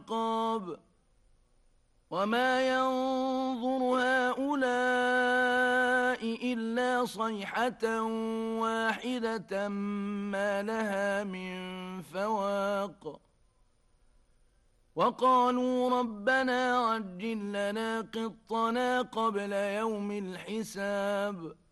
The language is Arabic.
عقاب وما ينظر هؤلاء إلا صيحة واحدة ما لها من فواق وقالوا ربنا عجل لنا قطنا قبل يوم الحساب